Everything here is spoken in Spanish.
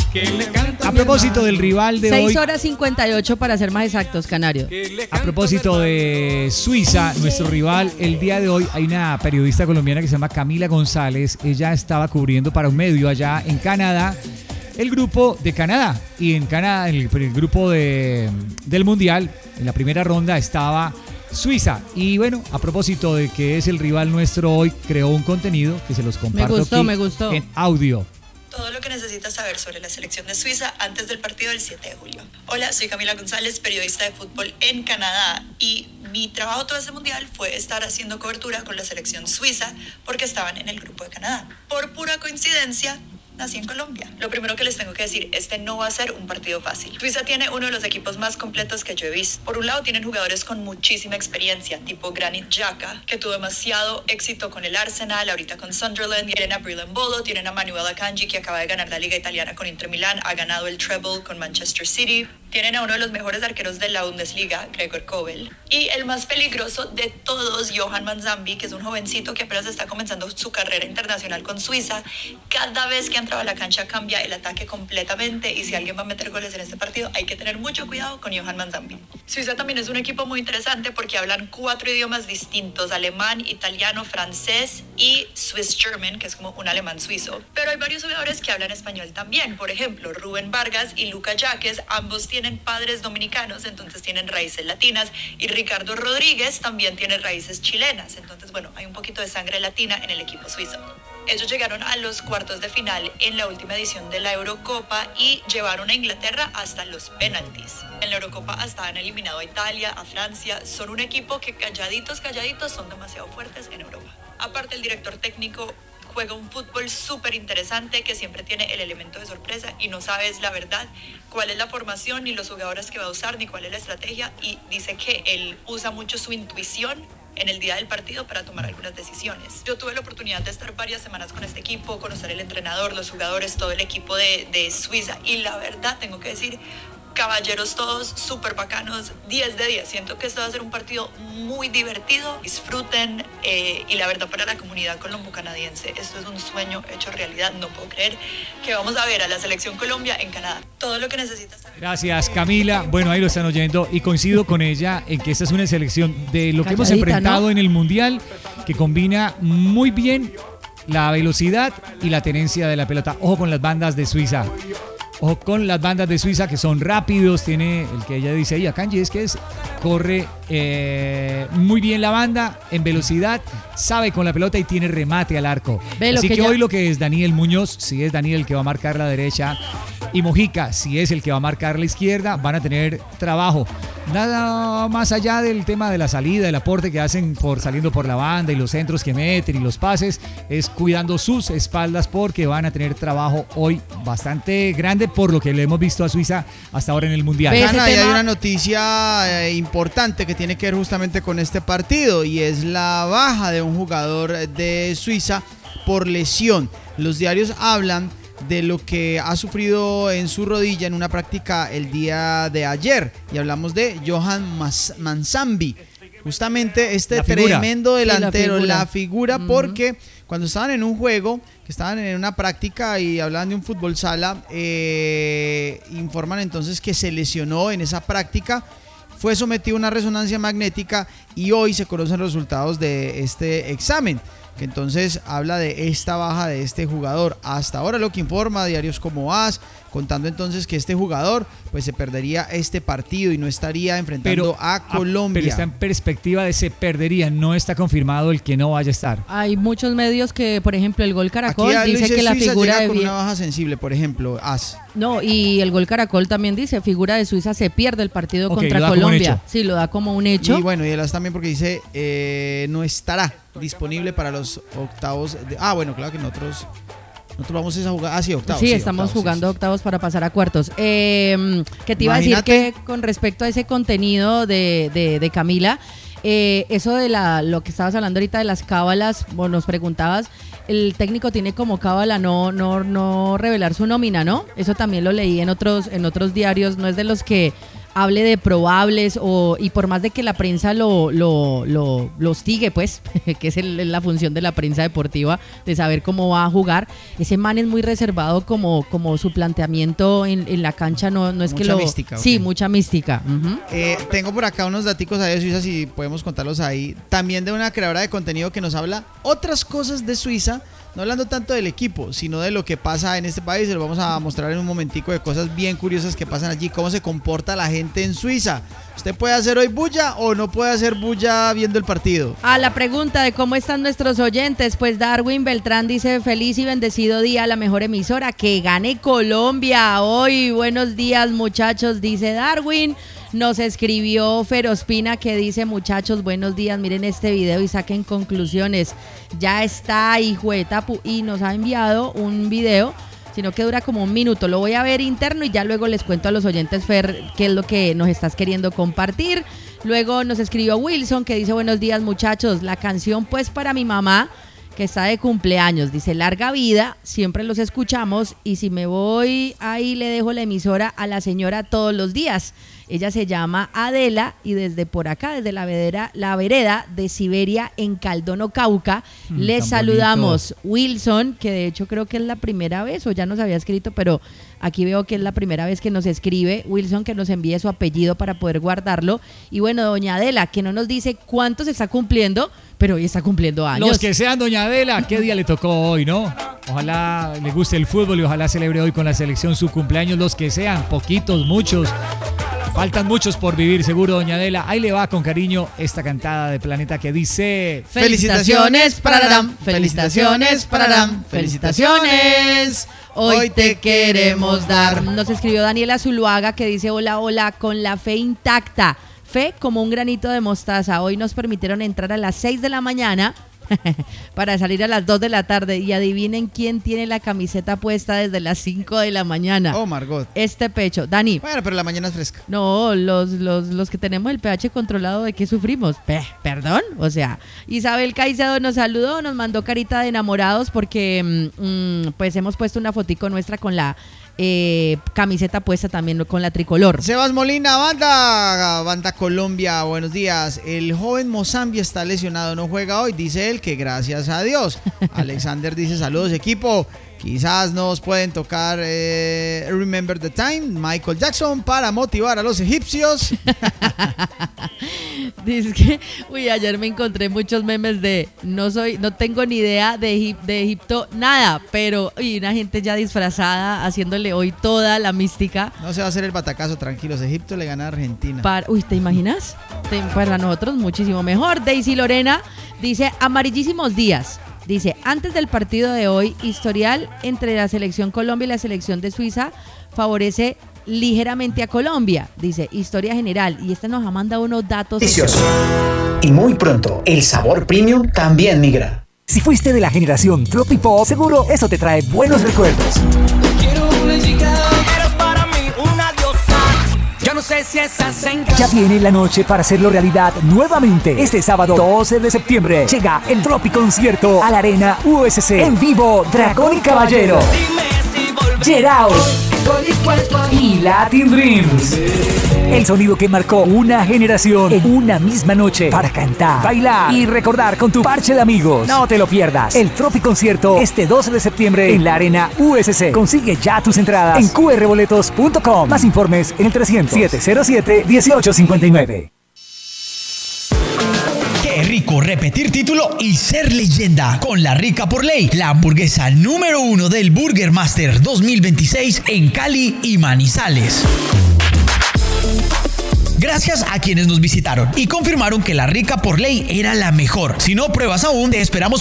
A propósito del rival de 6 hoy, horas 58 para ser más exactos, Canario. a propósito de Suiza, nuestro rival, el día de hoy hay una periodista colombiana que se llama Camila González. Ella estaba cubriendo para un medio allá en Canadá el grupo de Canadá. Y en Canadá, en el grupo del Mundial, en la primera ronda estaba Suiza. Y bueno, a propósito de que es el rival nuestro hoy, creó un contenido que se los comparto Me gustó. en audio. Todo lo que necesitas saber sobre la selección de Suiza antes del partido del 7 de julio. Hola, soy Camila González, periodista de fútbol en Canadá, y mi trabajo todo este mundial fue estar haciendo cobertura con la selección suiza porque estaban en el grupo de Canadá. Por pura coincidencia, nací en Colombia. Lo primero que les tengo que decir, este no va a ser un partido fácil. Suiza tiene uno de los equipos más completos que yo he visto. Por un lado tienen jugadores con muchísima experiencia, tipo Granit Xhaka, que tuvo demasiado éxito con el Arsenal, ahorita con Sunderland. Tienen a Breel Embolo, tienen a Manuel Akanji, que acaba de ganar la Liga Italiana con Inter Milán, ha ganado el treble con Manchester City. Tienen a uno de los mejores arqueros de la Bundesliga, Gregor Kobel. Y el más peligroso de todos, Johan Manzambi, que es un jovencito que apenas está comenzando su carrera internacional con Suiza. Cada vez que entraba a la cancha cambia el ataque completamente, y si alguien va a meter goles en este partido, hay que tener mucho cuidado con Johan Manzambi. Suiza también es un equipo muy interesante porque hablan 4 idiomas distintos: alemán, italiano, francés y Swiss German, que es como un alemán suizo. Pero hay varios jugadores que hablan español también. Por ejemplo, Rubén Vargas y Luka Yaques, ambos tienen padres dominicanos, entonces tienen raíces latinas, y Ricardo Rodríguez también tiene raíces chilenas. Entonces, bueno, hay un poquito de sangre latina en el equipo suizo. Ellos llegaron a los cuartos de final en la última edición de la Eurocopa y llevaron a Inglaterra hasta los penaltis. En la Eurocopa hasta han eliminado a Italia, a Francia. Son un equipo que calladitos son demasiado fuertes en Europa. Aparte, el director técnico juega un fútbol súper interesante que siempre tiene el elemento de sorpresa y no sabes la verdad cuál es la formación, ni los jugadores que va a usar, ni cuál es la estrategia, y dice que él usa mucho su intuición en el día del partido para tomar algunas decisiones. Yo tuve la oportunidad de estar varias semanas con este equipo, conocer el entrenador, los jugadores, todo el equipo de Suiza, y la verdad tengo que decir, caballeros todos, súper bacanos, 10 de 10. Siento que esto va a ser un partido muy divertido, disfruten, y la verdad, para la comunidad colombo-canadiense esto es un sueño hecho realidad. No puedo creer que vamos a ver a la selección Colombia en Canadá. Todo lo que necesitas saber. Gracias, Camila. Bueno, ahí lo están oyendo y coincido con ella en que esta es una selección de lo que hemos enfrentado, ¿no?, en el Mundial, que combina muy bien la velocidad y la tenencia de la pelota. Ojo con las bandas de Suiza. Ojo con las bandas de Suiza, que son rápidos. Tiene el que ella dice ahí, Akanji, es que corre muy bien la banda en velocidad, sabe con la pelota y tiene remate al arco. Así que hoy lo que es Daniel Muñoz, si es Daniel el que va a marcar la derecha, y Mojica, si es el que va a marcar la izquierda, van a tener trabajo. Nada más allá del tema de la salida, el aporte que hacen saliendo por la banda y los centros que meten y los pases, es cuidando sus espaldas, porque van a tener trabajo hoy bastante grande por lo que le hemos visto a Suiza hasta ahora en el Mundial. Ana, y hay una noticia importante que tiene que ver justamente con este partido, y es la baja de un jugador de Suiza por lesión. Los diarios hablan de lo que ha sufrido en su rodilla en una práctica el día de ayer, y hablamos de Johan Manzambi, justamente este tremendo delantero, la figura, porque cuando estaban en un juego, que estaban en una práctica y hablaban de un fútbol sala, informan entonces que se lesionó en esa práctica, fue sometido a una resonancia magnética y hoy se conocen los resultados de este examen, que entonces habla de esta baja de este jugador. Hasta ahora lo que informa diarios como AS, contando entonces que este jugador pues se perdería este partido y no estaría enfrentando a Colombia. Pero está en perspectiva de se perdería, no está confirmado el que no vaya a estar. Hay muchos medios que, por ejemplo, el Gol Caracol dice que la Suiza figura llega con una baja sensible, por ejemplo, AS. No, y el Gol Caracol también dice, figura de Suiza se pierde el partido contra Colombia. Sí, lo da como un hecho. Y bueno, y el AS también porque dice no estará disponible para los octavos. Bueno, claro que nosotros vamos a jugar. Sí, octavos. Sí, estamos octavos, jugando octavos para pasar a cuartos. Que te iba a decir que con respecto a ese contenido de Camila, eso de lo que estabas hablando ahorita de las cábalas, nos preguntabas, el técnico tiene como cábala no revelar su nómina, ¿no? Eso también lo leí en otros diarios, no es de los que hable de probables y por más de que la prensa lo hostigue, pues, que es la función de la prensa deportiva, de saber cómo va a jugar, ese man es muy reservado como su planteamiento en la cancha, no es que lo... Mucha mística. Sí, mucha mística. Uh-huh. Tengo por acá unos daticos ahí de Suiza, si podemos contarlos ahí. También de una creadora de contenido que nos habla otras cosas de Suiza, no hablando tanto del equipo, sino de lo que pasa en este país. Se lo vamos a mostrar en un momentico de cosas bien curiosas que pasan allí, cómo se comporta la gente en Suiza. ¿Usted puede hacer hoy bulla o no puede hacer bulla viendo el partido? A la pregunta de cómo están nuestros oyentes, pues Darwin Beltrán dice: feliz y bendecido día a la mejor emisora, que gane Colombia hoy. Buenos días, muchachos, dice Darwin. Nos escribió Ferospina, que dice: muchachos, buenos días, miren este video y saquen conclusiones. Ya está, hijo de tapu, y nos ha enviado un video, sino que dura como un minuto. Lo voy a ver interno y ya luego les cuento a los oyentes, Fer, qué es lo que nos estás queriendo compartir. Luego nos escribió Wilson, que dice: buenos días, muchachos, la canción pues para mi mamá, que está de cumpleaños, dice: larga vida, siempre los escuchamos, y si me voy ahí le dejo la emisora a la señora todos los días. Ella se llama Adela y desde por acá, desde la vereda de Siberia en Caldono, Cauca, les saludamos. Bonito. Wilson, que de hecho creo que es la primera vez, o ya nos había escrito, pero aquí veo que es la primera vez que nos escribe. Wilson, que nos envíe su apellido para poder guardarlo. Y bueno, doña Adela, que no nos dice cuánto se está cumpliendo, pero hoy está cumpliendo años. Los que sean, doña Adela, ¿qué día le tocó hoy, no? Ojalá le guste el fútbol y ojalá celebre hoy con la selección su cumpleaños, los que sean, poquitos, muchos. Faltan muchos por vivir, seguro, doña Adela. Ahí le va con cariño esta cantada de Planeta que dice: felicitaciones, pararam, felicitaciones, pararam, felicitaciones. Hoy te queremos dar. Nos escribió Daniela Zuluaga, que dice: hola, hola, con la fe intacta. Fe como un granito de mostaza. Hoy nos permitieron entrar a las 6 de la mañana para salir a las 2 de la tarde. Y adivinen quién tiene la camiseta puesta desde las 5 de la mañana. Oh, Margot. Este pecho. Dani. Bueno, pero la mañana es fresca. No, los que tenemos el pH controlado, ¿de qué sufrimos? Perdón. O sea, Isabel Caicedo nos saludó, nos mandó carita de enamorados porque pues hemos puesto una fotico nuestra con la camiseta puesta también con la tricolor. Sebas Molina, banda Colombia, buenos días. El joven Mozambi está lesionado, no juega hoy, dice él que gracias a Dios. Alexander dice: saludos equipo, quizás nos pueden tocar Remember the Time, Michael Jackson, para motivar a los egipcios. Dice que, ayer me encontré muchos memes de no tengo ni idea de Egipto, nada, pero una gente ya disfrazada haciéndole hoy toda la mística. No se va a hacer el batacazo, tranquilos, Egipto le gana a Argentina. ¿Te imaginas? Para nosotros muchísimo mejor. Daisy Lorena dice: amarillísimos días. Dice: antes del partido de hoy, historial entre la selección Colombia y la selección de Suiza favorece ligeramente a Colombia. Dice: historia general. Y nos ha mandado unos datos. Delicioso. Y muy pronto, el sabor premium también migra. Si fuiste de la generación Tropipop, seguro eso te trae buenos recuerdos. Quiero una chica, eres para mí una diosa. Yo no sé si estás en casa. Ya viene la noche para hacerlo realidad nuevamente. Este sábado 12 de septiembre llega el Tropiconcierto a la Arena USC. En vivo, Dragón y Caballero, Gerao y Latin Dreams. El sonido que marcó una generación en una misma noche para cantar, bailar y recordar con tu parche de amigos. No te lo pierdas. El Tropiconcierto este 12 de septiembre en la Arena USC. Consigue ya tus entradas en qrboletos.com. Más informes en el 300-707-1859. Qué rico repetir título y ser leyenda con La Rica por Ley, la hamburguesa número 1 del Burger Master 2026 en Cali y Manizales. Gracias a quienes nos visitaron y confirmaron que La Rica por Ley era la mejor. Si no pruebas aún, te esperamos